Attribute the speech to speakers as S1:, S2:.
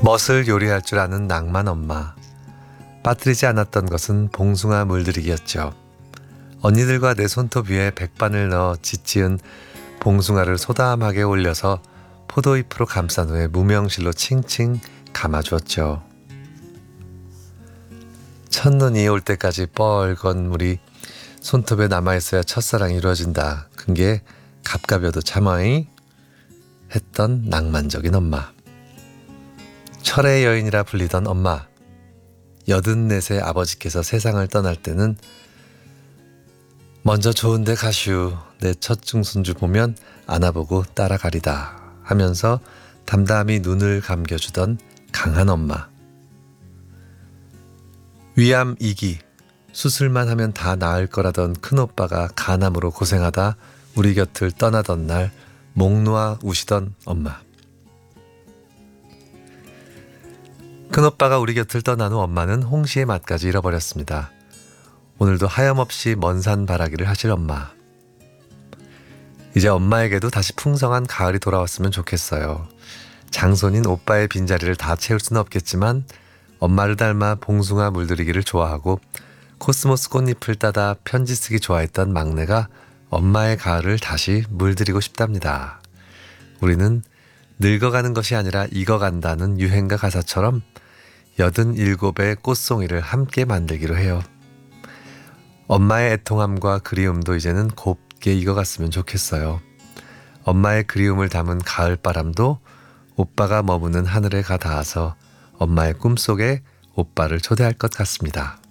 S1: 멋을 요리할 줄 아는 낭만 엄마. 빠뜨리지 않았던 것은 봉숭아 물들이기였죠. 언니들과 내 손톱 위에 백반을 넣어 짓지은 봉숭아를 소담하게 올려서 포도잎으로 감싼 후에 무명실로 칭칭 감아주었죠. 첫눈이 올 때까지 뻘건 물이 손톱에 남아있어야 첫사랑이 이루어진다. 그게 갑갑여도 참아이 했던 낭만적인 엄마. 철의 여인이라 불리던 엄마. 84세 아버지께서 세상을 떠날 때는 먼저 좋은데 가슈 내 첫 증손주 보면 안아보고 따라가리다 하면서 담담히 눈을 감겨주던 강한 엄마. 위암 2기 수술만 하면 다 나을 거라던 큰오빠가 간암으로 고생하다 우리 곁을 떠나던 날 목 놓아 우시던 엄마. 큰오빠가 우리 곁을 떠난 후 엄마는 홍시의 맛까지 잃어버렸습니다. 오늘도 하염없이 먼 산 바라기를 하실 엄마. 이제 엄마에게도 다시 풍성한 가을이 돌아왔으면 좋겠어요. 장손인 오빠의 빈자리를 다 채울 수는 없겠지만 엄마를 닮아 봉숭아 물들이기를 좋아하고 코스모스 꽃잎을 따다 편지 쓰기 좋아했던 막내가 엄마의 가을을 다시 물들이고 싶답니다. 우리는 늙어가는 것이 아니라 익어간다는 유행가 가사처럼 87의 꽃송이를 함께 만들기로 해요. 엄마의 애통함과 그리움도 이제는 곱게 익어갔으면 좋겠어요. 엄마의 그리움을 담은 가을바람도 오빠가 머무는 하늘에 가 닿아서 엄마의 꿈속에 오빠를 초대할 것 같습니다.